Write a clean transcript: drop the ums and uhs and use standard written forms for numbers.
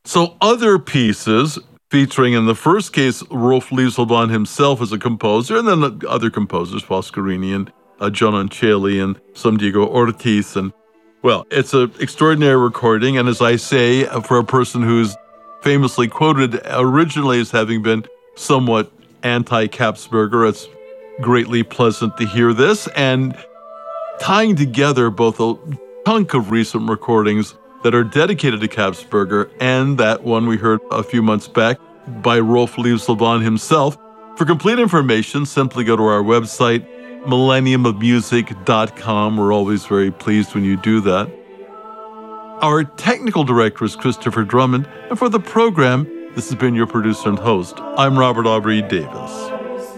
So other pieces featuring, in the first case, Rolf Lieselban himself as a composer, and then other composers, Foscarini and John Anceli and some Diego Ortiz. And, well, it's an extraordinary recording. And as I say, for a person who's famously quoted originally as having been somewhat anti-Kapsberger, it's greatly pleasant to hear this. And tying together both a chunk of recent recordings that are dedicated to Kapsberger and that one we heard a few months back by Rolf Lieselban himself. For complete information, simply go to our website, millenniumofmusic.com. We're always very pleased when you do that. Our technical director is Christopher Drummond, and for the program, this has been your producer and host. I'm Robert Aubrey Davis.